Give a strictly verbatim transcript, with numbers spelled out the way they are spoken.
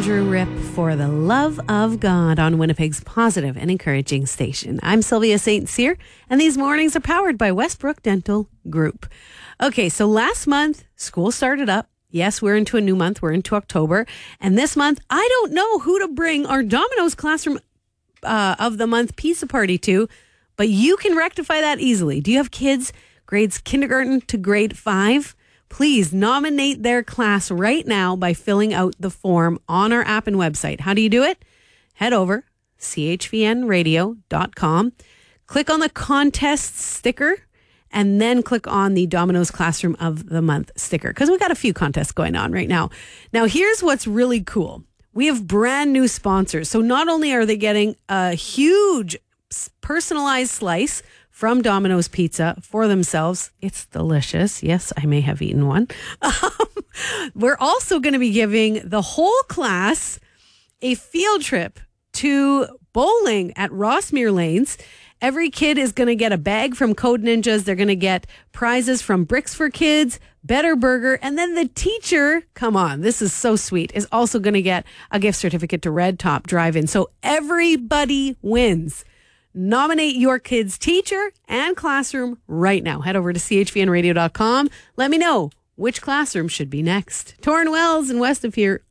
Andrew Rip for the love of God on Winnipeg's positive and encouraging station. I'm Sylvia Saint Cyr, and these mornings are powered by Westbrook Dental Group. Okay, so last month, school started up. Yes, we're into a new month. We're into October. And this month, I don't know who to bring our Domino's Classroom uh, of the Month pizza party to, but you can rectify that easily. Do you have kids grades kindergarten to grade five? Please nominate their class right now by filling out the form on our app and website. How do you do it? Head over c h v n radio dot com, click on the contest sticker, and then click on the Domino's Classroom of the Month sticker, because we got a few contests going on right now. Now, here's what's really cool. We have brand new sponsors. So not only are they getting a huge personalized slice from Domino's Pizza for themselves. It's delicious. Yes, I may have eaten one. Um, we're also going to be giving the whole class a field trip to bowling at Rossmere Lanes. Every kid is going to get a bag from Code Ninjas. They're going to get prizes from Bricks for Kids, Better Burger, and then the teacher, come on, this is so sweet, is also going to get a gift certificate to Red Top Drive-In. So everybody wins. Nominate your kid's teacher and classroom right now. Head over to c h v n radio dot com. Let me know which classroom should be next. Torrin Wells and west of here